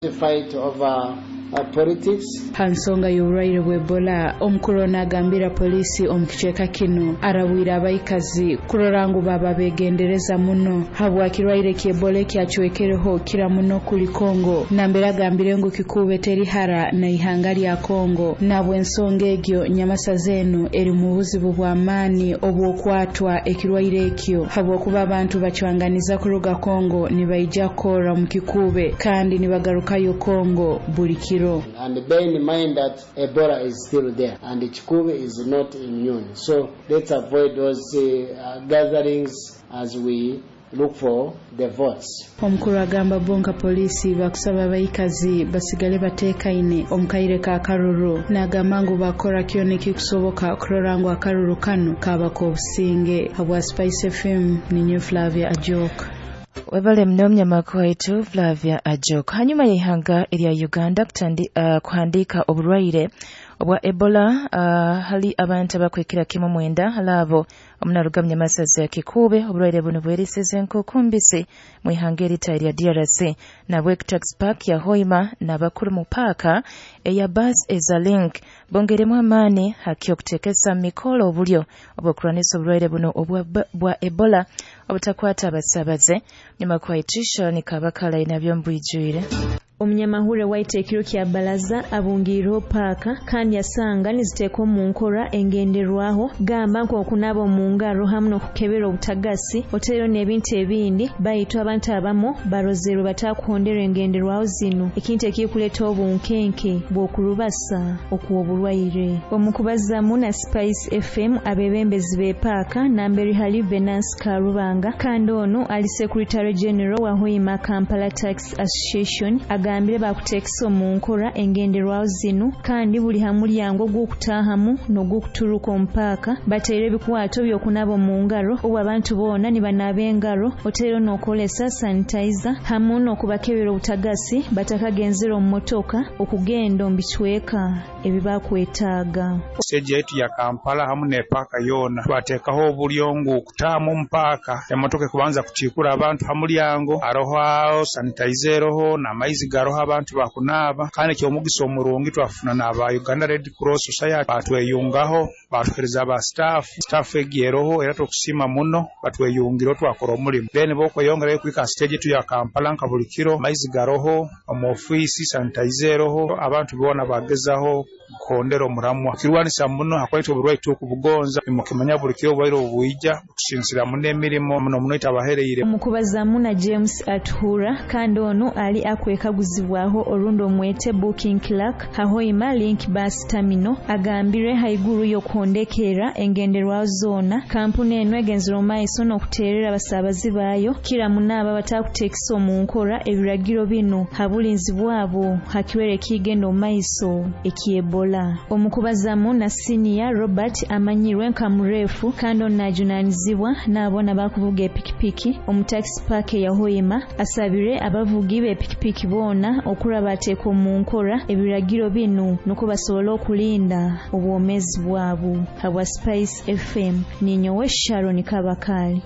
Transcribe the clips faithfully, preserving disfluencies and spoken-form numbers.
The fight over uh, politics. Hansonga y'obulwaire bw'Ebola omukulu n'agambira poliisi omu kiceeka kino arabwira abaikazi kurora ngu baba begendereza muno habwa kirwaire ky'Ebola kyacwekereho kira muno kuli Kongo nambera agambire ngu kikube terihara na ihanga lya Kongo nabwe ensonga egyo nyamasa zenu eri mu buzibu bw'amaani obw'okwatwa ekirwaire ekyo habwa kuba abantu bacwanganiza kuruga Kongo nibaija kora mu kikube kandi nibagarukayo Kongo buli kiro. And bear in mind that Ebola is still there and Chikube is not immune. So let's avoid those uh, gatherings as we look for the votes. Omukuru agamba bonka polisi bakusaba abaikazi basigale bateekaine omukaire ka Karuru n'agamba ngu bakora kyonna ekikusoboka okurora ngu akaruru kano kabako obusinge. Habwa Spice F M ninyo Flavia Ajok. Webale mnomnya makwaitu Flavia Ajok. Hanyuma y'ihanga erya Uganda kutandi uh, kuhandika obulwaire obwa Ebola uh, hali abantu abakwekera kimu mwenda halabo omunarugamya masazi ya kikube obulwaire buno bweriseze nkukumbisi mu ihanga erita erya D R C na Wektax Park ya Hoima n'abakuru mu paaka eya Bus Ezalink bongeremu amaani haki okuteekesa mikolo obulyo obw'okulwanisa obulwaire buno obwa Ebola obutakwata abasaabaze. Nyuma kwa itisha ni kabakala inavyombuijuire. Omunyamahule waite ekiro kya balaza abungiro paaka kandi yasanga niziteko mu nkora engenderwaho gamba nko okunaba mu ngaro hamwe n'okukebera obutagasi otero n'ebintu ebindi bayitwa abantu abamo barozero batakondera engenderwaho zino ekintu ekikuleta obunkenke bw'okulubasa okuwobulwaire. Omukubazamu na Spice F M abebembezi be paaka namberi hali Venance Karubanga kandi ono ali Secretary General wa Hoima Kampala Tax Association agambire bakutekisa mu nkora engenderwaho zino kandi buli hamulyango gw'okutahamu n'ogw'okutuluka omupaaka bateere ebikwato by'okunaba mu ngaro oba abantu boona ni banaba engaro otero n'okolesa sanitizer hamwe n'okubakebera obutagasi batakagenzera omu motoka okugenda omu bicweka ebibakwetaaga. Stage yetu ya Kampala hamwe ne paaka yona twateekaho obulyongo okutaamu omupaaka emotoka kubanza kukiikura abantu hamulyango aroho sanitizer ho n'amaizi garoho abantu bakunaaba kandi ky'omugisa omurungi twafuna n'aba Uganda Red Cross Society batweyungaho batuhereza aba staff staff egeroho era tukusima muno batweyungiro twakora omulimu then bokweyongera kwika stage yetu ya Kampala nka buli kiro amaizi garoho omu office sanitizer ho abantu bona bagezaho kondero muramwa kirwanisa muno akwaito obulwaire tukubugonza mukimanya buli kiro obulwaire obuija kusinsira muno emirimo muno muno itabahereire. Omukubazamu na James Atuhura kandi ono ali akwekaguzibwaho orundo mwete booking clerk Hoima Link Bus Terminal agambire haiguru yokondekera engenderwaho zona kampuni eno egenzero maiso n'okuteerera abasaabazi baayo kira munaba batakutekisa mu nkora ebiragiro bino habulinzi bwabo hakiwere kigendo maiso ekiebo. Omukubazamu na senior Robert amanyirwe nka murefu kandi onajunanizibwa n'abona bakuvuga epikipiki omu taxi park ya Hoima asabire abavugi b'epikipiki bona okuraba ateeko mu nkora ebiragiro bino nuko basobola okulinda obwomezi bwabo. Habwa Spice F M ninyowe Sharon Kabakali.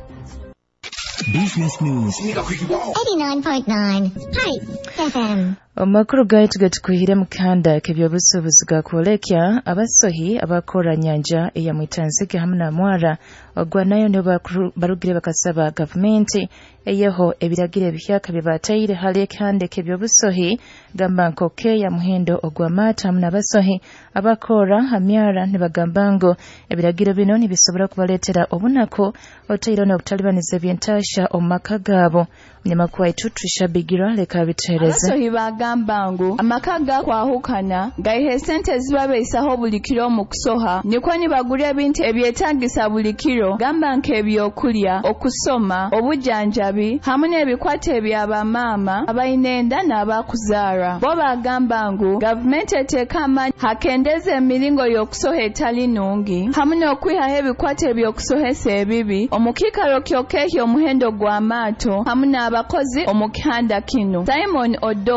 Business News eighty-nine point nine Hi F M. Omakuru gaitu gatukuhire mukanda kebyobusubuzi gakwolekya abasohi abakora nyanja eya mwitanzige hamwe na mwara ogwanayo ne barugire bakasaba government eyeho ebiragire ebihyaka bibataire hali ekande kebyobusohi gamba nkoke ya muhindo ogwamata hamwe n'abasohi abakora hamyara ne bagambango ebiragiro bino nibisobora kubaletera obunako otairo n'okutalibaniza ebyentasha omaka gabo. Mnyamaku waitu trishabigira leka bitereze abasohi bagambango amakaga kwahukana gaihe sente zibabeisaho buli kiro mu kusoha niko nibagura ebintu ebyetagisa buli kiro gamba nke ebyokulya okusoma obujanjabi hamwe n'ebikwate eby'abamama abayinenda n'abakuzaara bo bagambango gavumenti eteekama hakendeze emiringo y'okusoha etali nungi hamwe n'okwihaho ebikwate ebyokusohesa ebibi omukikalo kyokehyo omuhendo gw'amaato hamwe abakozi omukihanda kino. Simon Odoch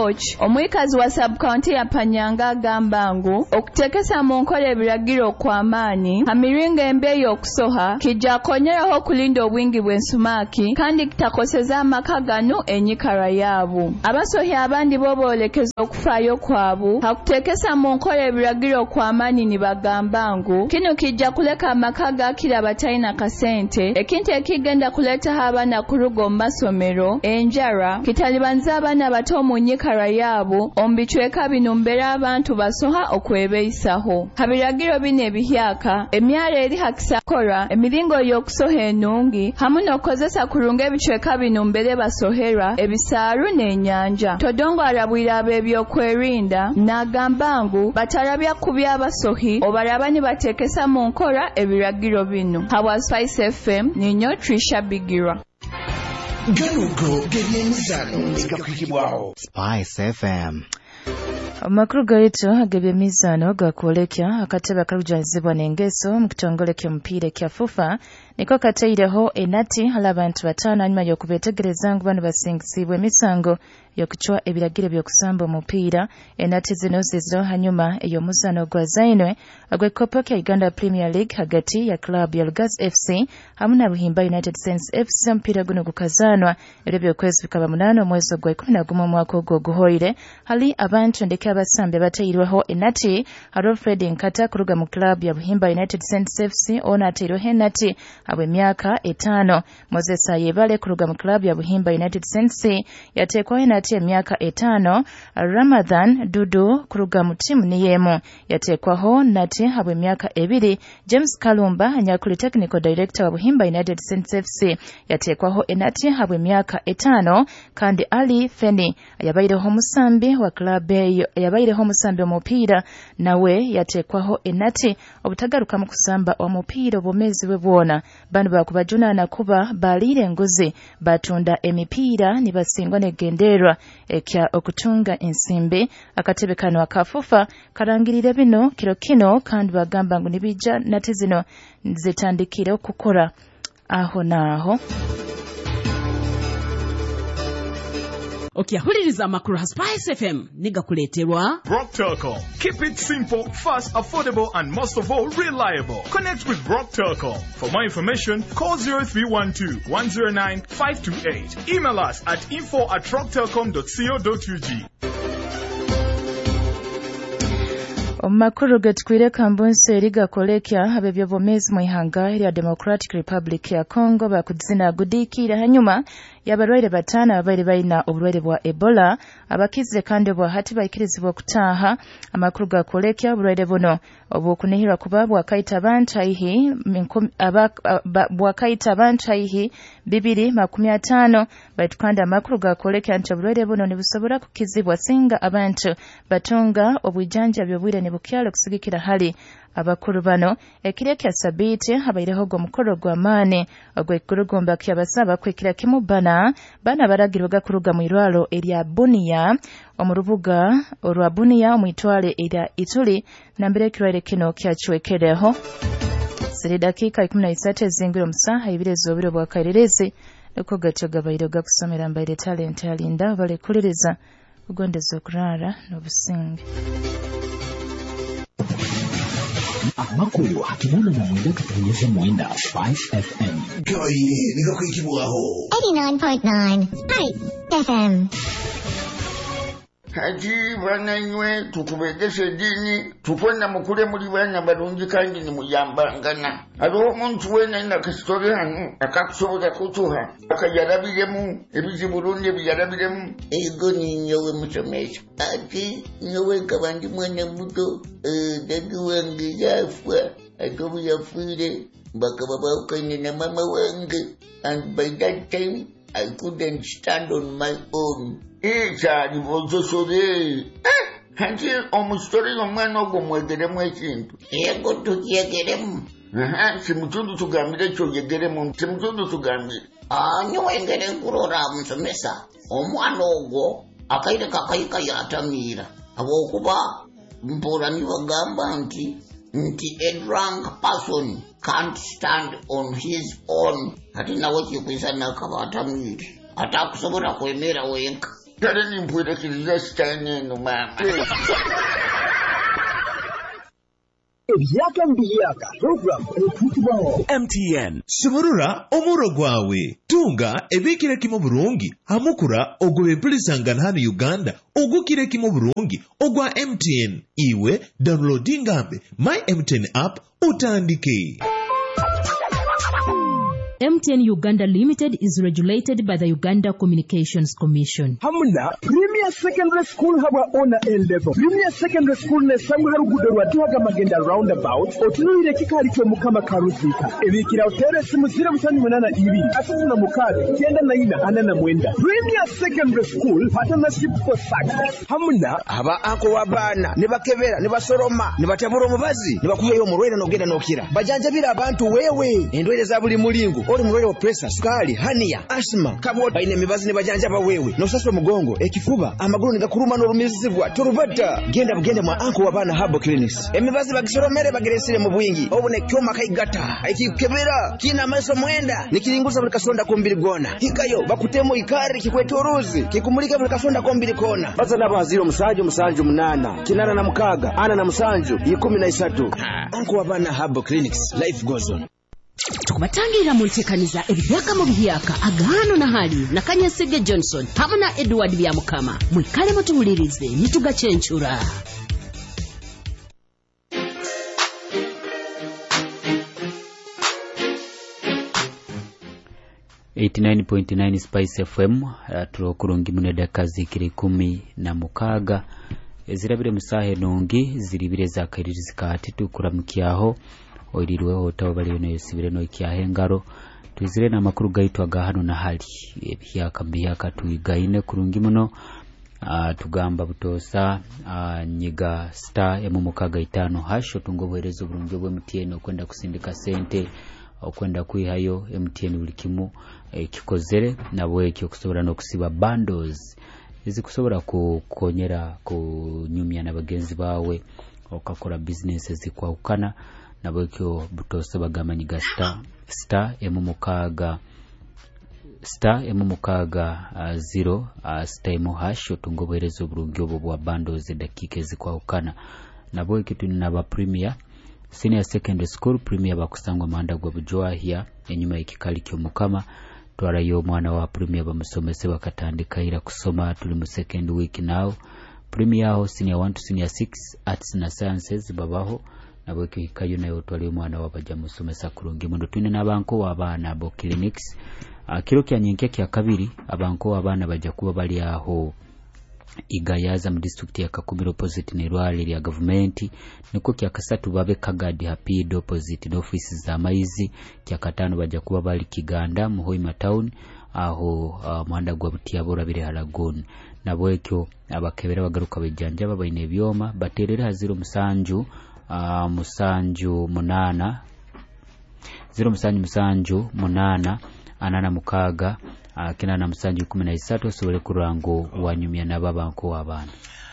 omwikazi wa sub-county ya Panyanga agamba ngu okutekesa mu nkola ebiragiro kw'amaanyi amiringo embeeyi okusoha kijja konyeraho kulinda obwingi bw'ensumaki kandi kitakoseza amaka gano enyikara yaabo. Abasohi abandi bo boolekeza okufaayo kwabu hakutekesa mu nkola ebiragiro kw'amaanyi ni bagamba ngu kino kijja kuleka amaka gakira abatalina kasente ekintu ekigenda kuletaho abaana kuruga mu masomero enjara kitalibanza abaana bato mu nyikara yaabo omu bicweka bino mbeera abantu basoha okwebeyisaho. Habiragiro bino ebihyaka emyala eri hakisa kora emiringo y'okusoha enungi hamu n'okukozesa kurunga ebicweka bino mbere basohera ebisaaru n'enyanja. Todongo arabwira ab'ebyokwerinda n'agamba ngu batarabya ku by'abasohi obaraba ne bateekesa mu nkola ebiragiro bino. Hawa Spice F M ninyo Trisha Bigira. Ganugo gebyemizano nzikakwikibwaho Spice F M. Amakuru gaitu agebyemizano gakwolekya akatebe akalujazibwa n'engeso mu kitongole ky'omupiira kya FUFA niko kateireho enati alabantu batano anyuma y'okubetegereza ngu bano basingisibwa emisango y'okuchwa ebiragiro by'okusamba omupiira. Enati zino ziziro hanyuma ey'omuzano gwa zainwe agw'ekkopo kya Uganda Premier League hagati ya club ya Lugas F C hamu na Buhimba United Saints F C. Omupiira guno gukazanwa ebyo by'okwezi bikaba munana omwezi ogwa ikumi na gumu omwaka ogwo guhoire. Hali abantu ndeke abasambi abateirweho enati hariho Fred Nkata kuruga mu club ya Buhimba United Saints F C ona ateirweho enati abwe myaka etano. Moses Ayebale kuruga mu club ya Buhimba United Saints yatekwa enati emyaka etano. Ramadan Dudu kuruga mu timu niyemu yatekwaho nati abwe myaka ebiri. James Kalumba anyakuli technical director wa Buhimba United Saints F C yatekwaho enati abwe myaka etano kandi Ali Feni yabaireho musambi wa club eyo yabaireho musambi omupiira nawe yatekwaho enati obutagaruka mu kusamba omupiira obumezi bwe bwona. Bano bakubajunana kuba balire nguzi batunda emipiira ni basingwa negenderwa ekya okutunga ensimbi. Akatebe kano akafufa karangirire bino kiro kino kandi bagamba ngu nibija nati zino zitandikire okukora aho naaho. Okiyahuliriza amakuru ha Spice F M nigakuleterwa Rock Telecom. Keep it simple, fast, affordable and most of all reliable. Connect with Rock Telecom. For more information, call zero three one two, one zero nine, five two eight. Email us at info at rock telecom dot co dot u g. Omakuru getkwire kambunse eriga kolekya abebyo bomezi mu ihanga ya Democratic Republic ya Congo bakuzina gudikira hanyuma yabarwaire batana abaire baina obulwaire bwa Ebola abakizire kandi bwa hati bayikirizibwa kutaha. Amakuru gakolekya obulwaire buno obukunihira kuba bwakaita abantu aihi bwakaita abantu aihi bibiri makumi atano baitukanda. Amakuru gakolekya nti obulwaire buno nibusobora kukizibwa singa abantu batunga obujanja byobwire ne bukyalo kusigikira hali abakuru bano. Ekirya kya sabiti habaireho gwo mukoro gwa mane ogw'eggulugumba kyabasaba kwekira kimu bana bana baragirwa gakuruga mu irwalo erya Bunia omurubuga olwa Bunia omwitwale erya Ituli na mbere kirwaire kino kyachwekereho. Siri dakika ikumi na isatu ezingiro musaha ibirezo obiro bwa kairerezi loko gatyo gabairo gakusomera mbaire talent alinda bale kuliriza ugondezo kurara n'obusinge. Amakuru hatunana na mwenda katanyeza mwenda Spice F M. Kaine, nika kuikibuaho. eighty-nine point nine Spice F M. Haji bana nywe tukubegeshe dini tukwenda mukule muri bana barungi kandi ni muyambangana. Hariho omuntu wena ina kasitore hano akakusoboza kutuha akayarabiremu ebizi Burundi biyarabiremu ego ni nyowe musomesha ati nyowe kabandi mwana muto dadi wange yafwa atobu yafwire bakaba baukanye na mama wange and by that time I couldn't stand on my own. Echa nivozo sore eh hanji omustori omwana ogwo mwegeremu ekintu yego tuyegeremu aha simutundu tugambire cyo yegeremu simutundu tugambire anyo engere kurora musomesa omwana ogwo akaire kakayika yatamira abo kuba mpora ni bagamba nti nti a drunk person can't stand on his own hati nawe kikwisana kabatamira atakusobora kwemera wenka Tale nimpwerekiriza sitaani eno maama. Ebyaka mbiyaka program ekutibwaho M T N Simurura omuro gwawe tunga ebikire kimo burungi amukura ogwe empulizangana hano Uganda ogukire kimo burungi ogwa M T N iwe downloading app my M T N app utandike. M T N Uganda Limited is regulated by the Uganda Communications Commission. Hamuna Premier Secondary School haba ona L-level. Premier Secondary School ne samu harugudo rwatuhaga magenda roundabout. Otunuire kikari kyo mukama karuzika. Ebikira utere simu zira musani munana ibiri. Asatu na mukade, kienda na ina, anana mwenda. Premier Secondary School, partnership for success. Hamuna haba ako wabana, niba kevera, niba soroma, niba taburo mubazi, niba kuya yo murwena nogenda nokira. Bajanja bila abantu wewe. Endwele za buli mulingo. Oli mulwele wa pressure, sukali, hania, asthma, kabwa baine mibazi ne bajanja ba wewe. Nosaswa mugongo, ekifuba, amaguru nigakuruma n'orumizibwa. Turubata, genda bugende mwa anko wabana Herbal Clinics. Emibazi bagisoromere bageresire mu bwingi. Obune kyoma kaigata, ekikebera, kina maso mwenda, nikiringuza buli kasonda ko mbiri gona. Hikayo bakutemo ikari kikwetoruzi, kikumulika buli kasonda ko mbiri kona. Baza nabaziro musanju musanju munana, kinana na mukaga, ana na musanju, ikumi na isatu. Anko wabana Herbal Clinics, life goes on. Tukubatangira mu ntekaniza ebyaka mu byaka agano na hali na Kanyesege Johnson hamwe na Edward Byamukama mwikale mutuwulirize nitugachenchura. eighty-nine point nine Spice F M uh, tulokurungi muneda kazi kiri kumi na mukaga ezirabire musahe nongi ziribire za kariri zikati tukuramukiyaho oirirwe hotaho bali no yesibire no ikyahengaro twizire na makuru gaitwaga hano na hali ebyaka byaka tuigaine kurungi muno uh, tugamba butosa uh, nyiga star emu mukaga itano hasho tungoboherezo burungi bwe M T N okwenda kusindika sente okwenda kwihayo M T N bulikimu eh, kikozere nabwe ekyo kusobora no kusiba bundles ezikusobora kukonyera kunyumya nabagenzi bawe okakora business zikwawukana nabwe ekyo butosa bagamba nyiga star star emu mukaga star emu mukaga uh, zero uh, star emu hash otungoboherezo burungi obwo bwa bundles dakika zikwawukana nabwe ekyo tunaba premier Senior Secondary School Premier bakusangwa manda gwa bujwahia enyuma y'ikikali kyo mukama twarayo mwana wa Premier bamusomese bakatandika ira kusoma tuli mu second week now Premier aho senior one to senior six arts na sciences babaho nabo kikayo nayo twali mwana wa baja musomesa kurungi mundo tune nabanko wabana abo clinics uh, kiro kya nyenke kya kabiri abanko wabana baja kuba bali aho igayaza mu district ya Kakubiro opposite ne Rwale ya government niko kya kasatu babe Kagadi Happy opposite no offices za maizi kya katano baja kuba bali Kiganda mu Hoima town aho uh, mwanda gwa butiyabora bire halagon nabo ekyo abakebera bagaruka bejanja babaine byoma baterera zero musanju uh, musanju munana zero musanju musanju munana anana mukaga Uh, kina na musanju kumi na isatu sobole kurango wanyumya na babanko wabana.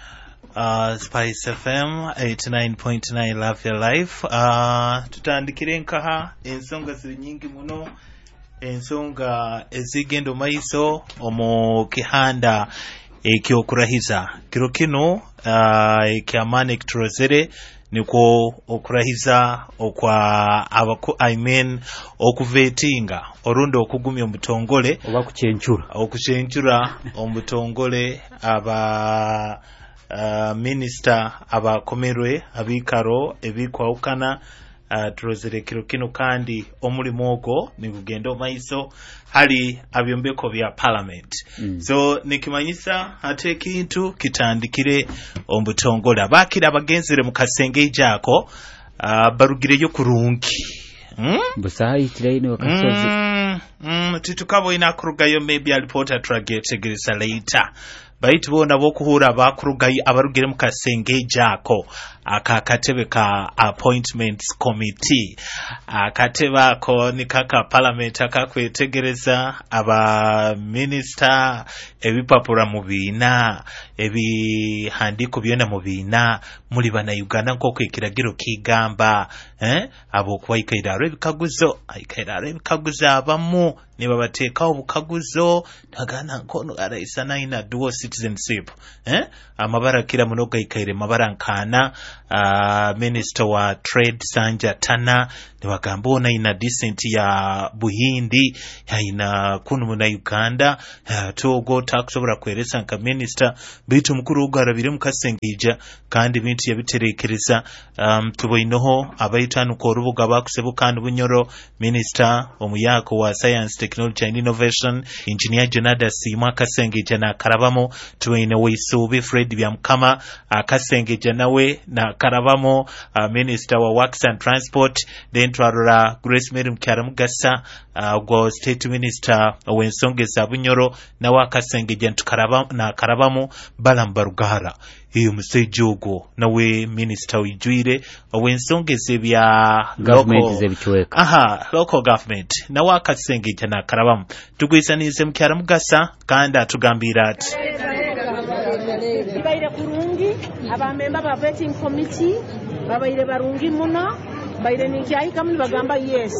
Uh, Spice F M eighty-nine point nine Love Your Life. Uh, tutandikire nkaha ensonga ziri nyingi muno, ensonga ezigendo maiso omu kihanda ekyokurahiza kiro kino uh, ekyamane kiturozere niko okurahiza okwa abaku I mean okuvetinga orundo okugumya omutongole oba kuchenchura okuchenchura omutongole aba uh, minister abakomerwe abikaro ebikwawukana uh, turozere kiro kino kandi omulimo ogwo nigugendo maiso hali abyombeko bya parliament mm. So nikimanyisa ate kintu kitandikire ombutongole bakira abagenzere mu kasenge jako uh, barugire yo kurungi mm? busayi train wakasozi mm, mm, titukabo ina kurugayo maybe alipota tragetegerisa later baitu bona bokuhura bakurugayi abarugire mu kasenge jako akakatebe ka appointments committee akateba ko nikaka parliament akakwetegereza aba minister ebipapura mu bina ebi handiko byona mu bina muri bana Uganda nko kwekiragiro kigamba eh abo kubayikairaro ebikaguzo ayikairaro ebikaguzo abamu ne babateekawo obukaguzo nagana nkono araisa naina dual citizenship eh amabara kira muno gaikaire mabara nkana uh, minister wa trade Sanja Tana ne bagamba ona ina decent ya Buhindi ya ina kunu muna Uganda uh, togo takusobora kweresa nka minister bitu mukuru ugarabire mukasengija kandi bintu yabiterekereza um, tuboinoho abayitanu ko rubuga bakusebu kandi bunyoro minister omuyako wa science technology and innovation engineer Jonada Sima kasengija na karabamo tuine weisubi Fred byamkama akasengija nawe na karabamo uh, minister wa works and transport then twarura Grace Mary Mukyaramugasa uh, go state minister wensongeza bunyoro na wakasengija tukaraba na karabamo balambarugara iyo musejogo nawe minister wijwire wensongeze bya government zebichweka aha local government na wakasengija na karabamo tugwisanize Mukyaramugasa kandi atugambira ati baire kurungi abamemba ba vetting committee babaire barungi muno baire nikyai kamwe bagamba yes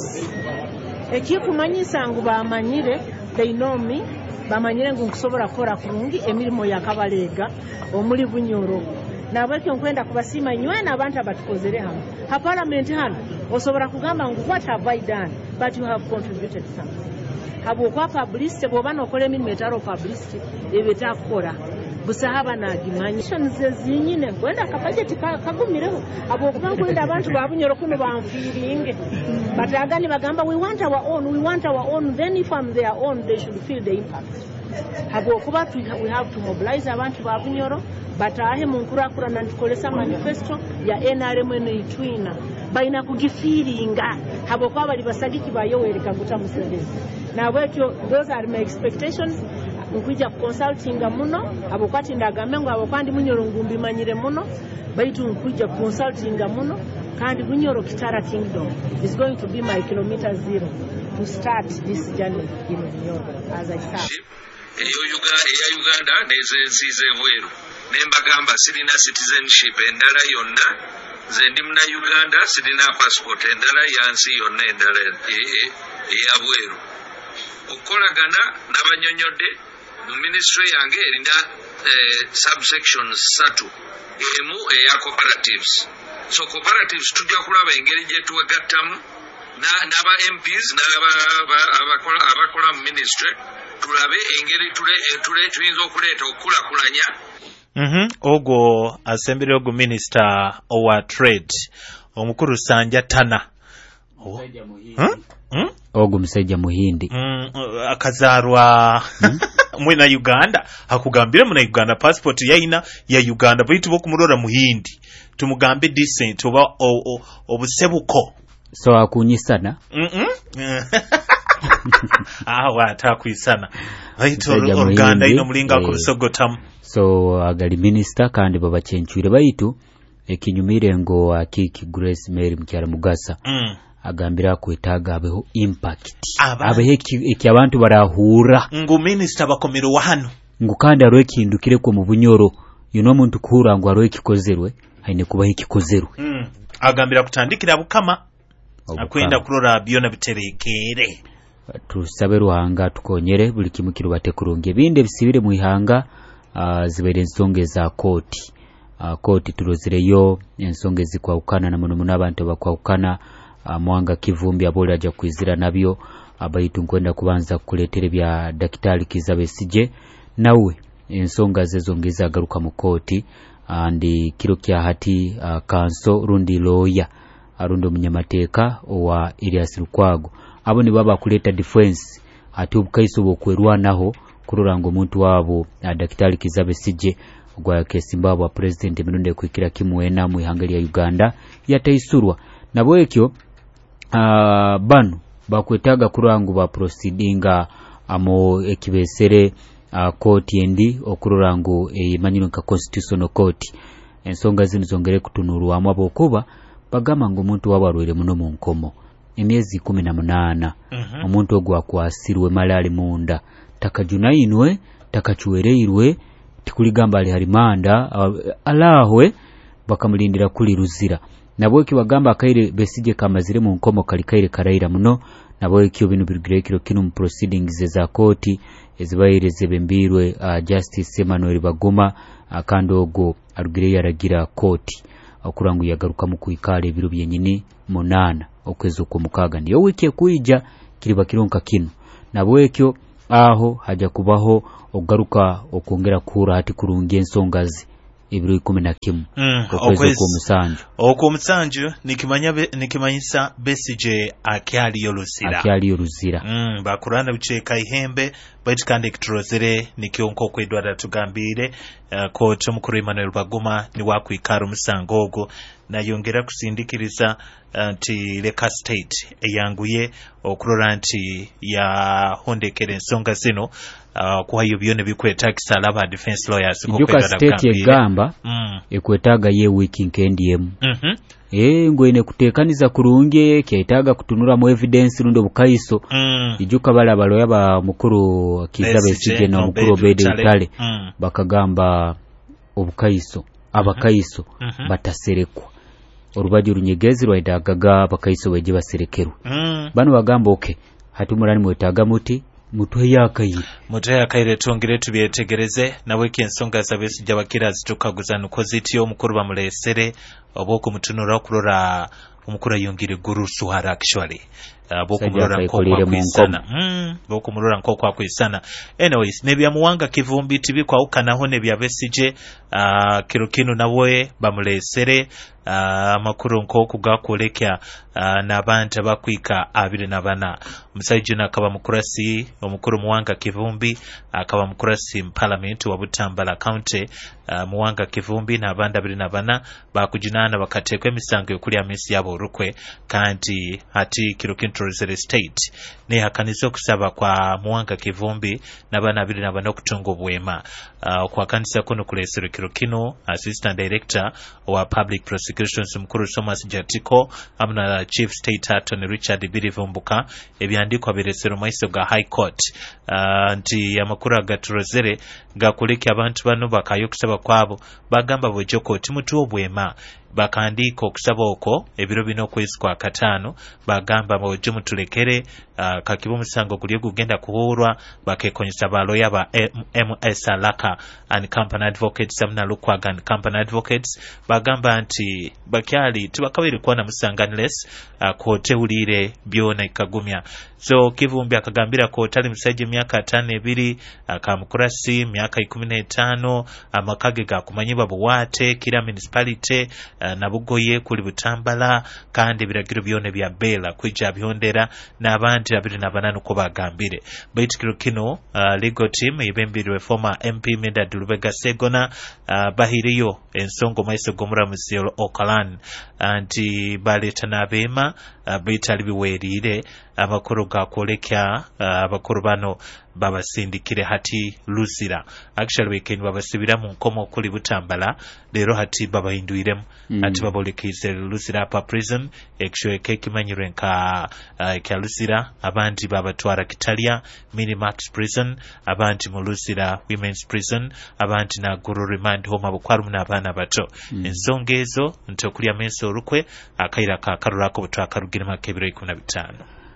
ekikumanyisa ngu bamanyire they know me bamanyire ngu nkusobora kora kurungi emirimo yakabalega omuli bunyoro nabweke nkwenda kubasima nywe nabantu abatukozere hano ha parliament hano osobora kugamba ngu what have I done but you have contributed something habo kwa publicity bobano kole emirimo etaro publicity ebetakora busahaba na dimensions zinyine kwenda ka budget kagumireho abo kubangwenda abantu babunyoro kuno bamfiringe batagani bagamba we want our own we want our own then if I'm their own they should feel the impact abo kuba we have to mobilize abantu babunyoro batahe munkurakura na ndikolesa manifesto ya N R M ne itwina baina kugifiringa abo kwa bali basagiki bayoweri kaguta musendezi na bwekyo those are my expectations nkuja consulting muno abo kwati ndagambe ngo abo kwandi munyoro ngumbi manyire muno baitu nkuja consulting muno kandi bunyoro Kitara Kingdom is going to be my kilometer zero to start this journey in Bunyoro as I start eyo Uganda ya Uganda nezensize bweru nembagamba sirina citizenship endala yonna zendi mna Uganda sirina passport endala yansi yonna endala ya bweru okolagana nabanyonyode mu ministry yange erinda eh, subsections satu emu eya cooperatives so cooperatives tujja kulaba engeri gye tuwegattamu n'aba M Ps n'aba abakola abakola mu ministry tulabe engeri tule tule tuyinza okuleeta okukulakulanya mhm ogo asembere ogo minister owa trade omukuru Sanja Tana oh. huh? hmm? ogo musajja muhindi mm, akazarwa hmm? mwena Uganda hakugambira muna Uganda passport yaina ya Uganda baitu bokumurora muhindi tumugambe decent oba obusebuko so akunyisana mhm ah wata kuisana baitu Uganda ino mulinga eh, kurusogotamu so agali minister kandi baba chenchwire baitu ekinyumire ngo akiki Grace Mary Mukyaramugasa mm. agambira kwetaga abeho impact abeho iki abantu barahura ngo minister bakomero wahano ngo kandi aro ekindukire ko mu bunyoro yuno muntu kuhura ngo aro ekikozerwe haine kuba ekikozerwe mm. agambira kutandikira bukama akwenda kurora byona biterekere tusabe ruhanga tukonyere buli kimu kirubate kurunge binde bisibire mu ihanga uh, zibere nsonge za koti uh, koti turozireyo ensonge zikwawukana na muno munabantu bakwawukana uh, mwanga kivumbi abole aja kwizira nabyo abayitu nkwenda kubanza kuletere bya Daktari Kizza Besigye nawe ensonga zezongeza garuka mu koti andi kiro kya hati uh, kanso rundi loya arundi omunyamateka owa Elias Lukwago abo ni baba kuleta defense ati ubukaiso bokwerwanaho kurora ngo omuntu wabo uh, Daktari Kizza Besigye gwa kesimbabwa president minunde kwikira kimwena mu ihanga ya Uganda yataisurwa nabo ekyo uh, bano bakwetaga kurangu ba proceedinga amo ekibesere uh, court endi okurangu emanyiro nka constitutional court ensonga zino zongere kutunurwa amabo kuba bagama ngo omuntu wabarwere muno mu nkomo emyezi kumi na munana uh-huh. omuntu ogwa akwasirwe malali munda takajunayinwe takachuwereirwe tikuligamba ali harimanda alahwe bakamulindira kuli ruzira nabo kibagamba akaire Besigye kamazire mu nkomo kalikaire karaira muno nabo ekyo bino birugire kino mu proceedings za koti ezibayireze bembirwe uh, Justice Emmanuel Baguma akandi ogo arugire yaragira koti okurangu yagaruka mu kuikala ebiro byenyini munana okwezo ko mukaga ndiyo wiki ekuija kiriba kironka kino nabo ekyo aho haja kubaho ogaruka okongera kura hati kurungi ensongazi ibiro ikumi na kimu mm, okwezo ko musanju oko musanju nikimanya be, nikimanyisa Besigye akyali yoruzira akyali yoruzira mm, bakurana bicheka ihembe bait kandi kitrozere nikionko kwedwada tugambire uh, ko tumukuru Emmanuel Baguma ni wakwikara musango ogo na yongera kusindikiriza nti uh, Leka State eyanguye okurora nti ya hondekere ensonga zino uh, kwa hiyo byone bikwetagisa laba defense lawyers ko kwedwada State egamba mm. ekwetaga ye wiki nkendi yemu mhm eh ngoine kutekaniza kurunge kyetaga kutunura mu evidence rundo bukaiso mm. ijuka bala baloya ba mukuru Kizza Besigye na mukuru Obedi Butale mm. bakagamba obukaiso abakaiso mm -hmm. bataserekwa orubaji runyegezi rwaidagaga bakaiso weje baserekeru mm. bano bagamba okay hatumurani mwetaga muti mutwe yakayire mutwe yakayire tongere tubyetegereze nawe kensonga za Besigye bakira zitukaguza nuko zitiyo mukuru bamulesere oboko mutunura kurora umukuru yongire guru suhara actually boko murora nko kwa kwisana mm boko murora nko kwa kwisana anyways nebya muwanga kivumbi tibi kwa ukanaho nebya Besigye uh, kirukino nawe bamulesere uh, makuru nko kugakolekya uh, nabanje bakwika abiri nabana musajju nakaba mukurasi omukuru muwanga kivumbi akaba mukurasi mu parliament wa Butambala county uh, muwanga kivumbi nabanda abiri nabana bakujinana bakatekwe emisango yokuli amisi yabo rukwe kandi hati kirukino Torres State ne hakanizo kusaba kwa muwanga kivumbi nabana abiri nabana okutunga obwema uh, kwa kanisa kuno kulesero kirukino assistant director wa public prosecutions mkuru Thomas Jatiko amna chief state attorney Richard Birivumbuka ebyandikwa biresero maiso ga high court uh, nti amakuru agaturozere gakuleke abantu bano bakayo kusaba kwabo bagamba bojoko timutu obwema bakandika okusaba oko ebiro bino kwezi kwa katano bagamba boje mutulekere uh, kakibu musango kuliye kugenda kuhurwa bakekonyesa baloya ba M S Alaka and company advocates samna lukwaga and company advocates bagamba nti bakyali tubakabiri kuona musanganless uh, kote ulire byona ikagumya so kivumbi akagambira ko tali musaje myaka tano ebiri akamukurasi myaka ikumi na tano amakage ga kumanyibwa buwate kila municipality uh, nabugoye kuli Butambala kandi biragiro byone bya bela kwija byondera n'abandi abiri nabananu ko bagambire baitikiro kino uh, legal team ibembirwe former M P Meda Dulubega Segona uh, bahiriyo ensongo maiso gomura musiro Okalan anti baletana bema uh, baitali biwerire abakuru gakolekya uh, abakuru bano babasindikire hati Luzira actually weekend babasibira mu nkomo kuli Butambala lero hati babahinduiremu mm. ati babolekize Luzira pa prison ekyo ekekimanyire nka uh, kya Luzira abandi babatwara Kitalia Minimax prison abandi mu Luzira women's prison abandi na Guru remand home abukwaru n'abana bato mm. ensonga ezo ntokulya menso rukwe akaira ka karurako butwaka rugirima kebiro ikumi na bitano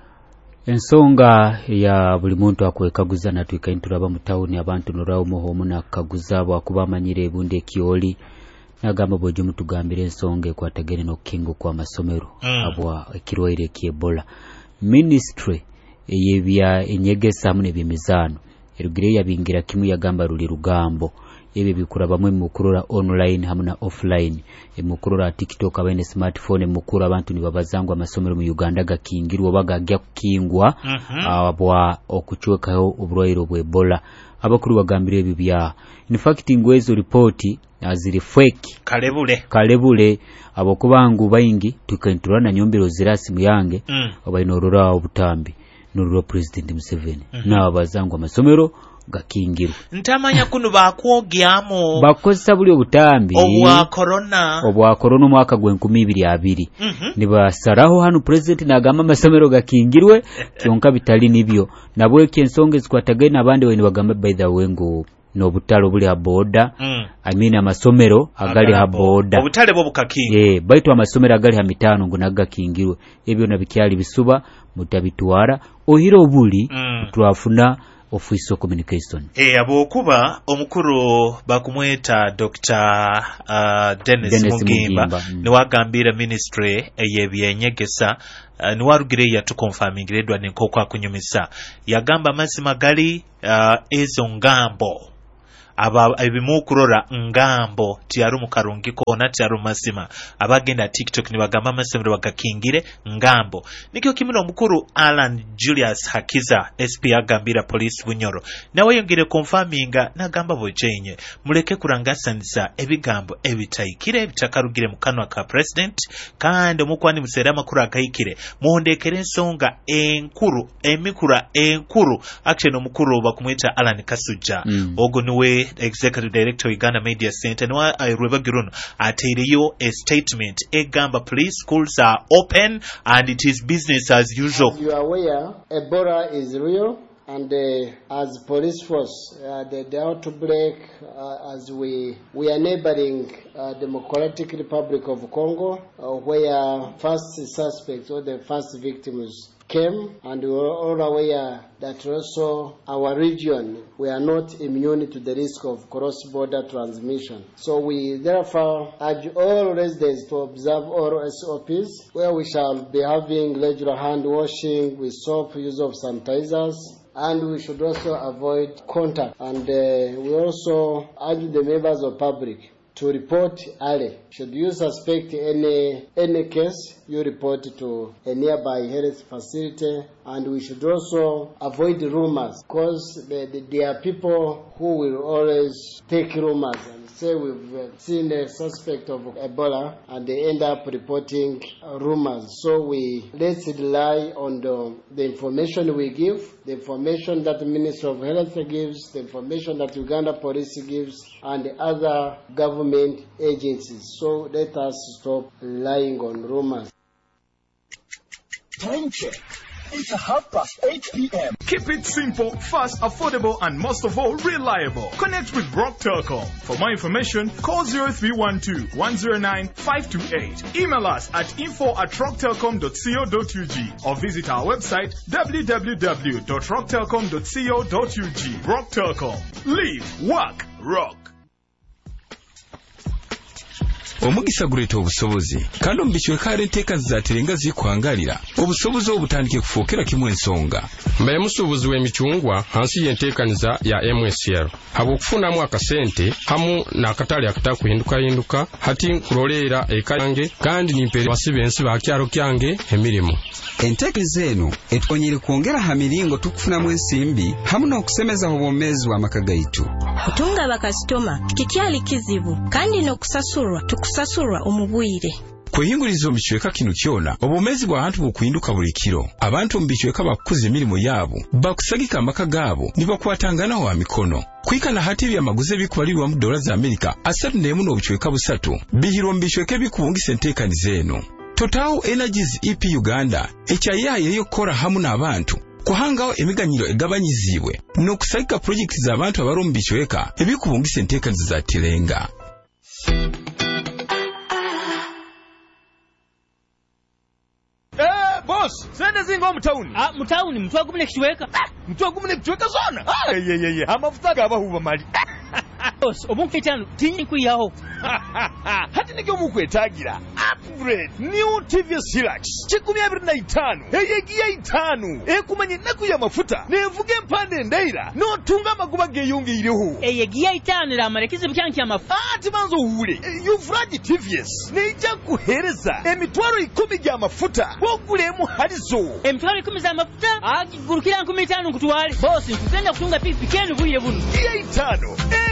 ensonga ya buli muntu akwekaguza natwika inturaba mu town abantu norawo muhomu nakaguza bakubamanyire bunde kioli nagamba boje mutugambire ensonga ekwatagene no kingo kwa masomero mm. abwa kirwaire kiebola ministry eyebya enyegesa hamwe byemizano erugire yabingira kimu yagamba ruli rugambo ebe bikura bamwe mukurora online hamwe na offline emukurora TikTok abene smartphone mukura abantu nibabazangu amasomero mu Uganda gakingirwa bagagya kukingwa mm -hmm. abwa okuchwekaho oburwairo bwe Ebola abakuru bagambire bibya in fact ingwezo report aziri fake kalebule kalebule abokubangu bayingi tukanturana nyombero zirasi muyange mm. abayinorora obutambi nuru president Museveni mm -hmm. na abazangu amasomero gakingirwa ntamanya kuno bakwogyamo bakozesa buli obutambi obwa corona obwa corona mwaka gwe nkumi ibiri abiri mm -hmm. nibasaraho hano president nagamba amasomero gakingirwe kyonka bitali nibyo nabwe kyensonge zikwatagaye nabandi we nibagamba by the way ngo n'obutale obuli ha boda mm. I mean amasomero agali ha boda obutale bwo bukakingi eh baitu amasomero agali ha mitano ngo nagakingirwe ebyo nabikyali bisuba mutabitwara ohiro obuli mm. twafuna office of communication eh abokuba omukuru bakumweta Doctor uh, Dennis, Dennis Mugimba, Mugimba. Mm. ni wagambira ministry eyebyenyegesa uh, ni warugire ya tukonfamingiredwa nenkoko akunyumisa yagamba mazima gali uh, ezo ngambo aba ebimukurora ngambo tiaru mukarungi kona tiaru masima abagenda TikTok ni bagamba masemero bagakingire ngambo nikyo kimino omukuru Alan Julius Hakiza S P agambira police Bunyoro nawe yongere confirminga nagamba bojenye muleke kurangasanisa ebigambo ebitayikire ebitakarugire mukanwa ka president kandi omukwani musera makuru akayikire muhondekere ensonga enkuru emikura enkuru action omukuru bakumweta Alan Kasuja mm. ogo niwe Executive Director Uganda Media Center nwa Rwebagiruno atiriyo a statement egamba police schools are open and it is business as usual. As you are aware, Ebola is real and uh, as police force uh, the, the outbreak uh, as we we are neighboring uh, Democratic Republic of Congo uh, where first suspects or the first victims came, and we were all aware that also our region, we are not immune to the risk of cross-border transmission. So we therefore urge all residents to observe all S O Ps, where we shall be having regular hand washing with soap, use of sanitizers, and we should also avoid contact. And uh, we also urge the members of public to report early. Should you suspect any any case, you report to a nearby health facility, and we should also avoid rumors, because the, the, there are people who will always take rumors and say we've seen a suspect of Ebola, and they end up reporting rumors. So we let's rely on the, the information we give, the information that the Ministry of Health gives, the information that Uganda Police gives, and the other government agencies. So let us stop relying on rumors. Time check. It's a half past eight p.m. Keep it simple, fast, affordable, and most of all, reliable. Connect with Rock Telecom. For more information, call zero three one two, one zero nine, five two eight. Email us at info at rock telecom dot co dot u g or visit our website w w w dot rock telecom dot co dot u g. Rock Telecom. Live, work, rock. omugisa guleeta obusobozi kandi omubiswe kale enteeka zizatirenga zikwangalira obusobozi obutandike kufuukira kimu ensonga mbaye musuubuzi w'emicungwa hansi y'enteekaniza ya M S L habw'okufunamu akasente hamu n'akatale akatakuhindukahinduka hati nkuloleera eka yange kandi nimpeera basibe ensi bakyalo kyange emirimu enteekaniza eno etwonyere kwongera ha miringo tukufunamu ensimbi hamu n'okusemeza obwomeezi bw'amaka gaitu kutunga bakasitoma kikyali kizibu kandi n'okusasurwa tukusasurwa omubwire kweyinguriza omubicweka kino kyona obwomeezi bw'abantu bukuhinduka buli kiro abantu omubicweka bakukoze emirimu yaabo bakusagika amaka gaabo ne bakwatanganaho wa mikono kwikana hati byamaguzi ebikubalirwa mu dola za Amerika asatu n'emu n'obicweka busatu bihirwa mu bicweka ebikubungisa enteekaniza eno Total Energies E P Uganda ekyayaye ey'okukora hamu n'abantu kuhangaho emiganyiro egabanyizibwe n'okusagika projekiti z'abantu abali mu bicweka ebikubungisa enteekaniza za tirenga. Eh boss, sende zingo mutauni. Ah mutauni mtwa gumune kichweka. Mtwa gumune kichweka zona. Ah ye ye ye, amafuta gaba huba mali. Boss, obunketano tinyi kuyaho. Hati nikyo mukwetagira. Upgrade new T V S Hilux. Chikumi abiri na itanu. Eyegiya itanu. Ekumanye naku ya mafuta. Nevuge mpande ndaira. No tunga maguba geyungi iliho. Eyegiya itanu la marekizi byanki ya mafuta. Ati manzo uhure. Yuvraji T V S. Neija kuhereza. Emitwaro ikumi ya mafuta. Wogulemu halizo. Emitwaro ikumi za mafuta. Agi gurukira nkumi itanu kutuwale. Boss, nkutenda kutunga pipi kenu buye bunu. Giya itanu.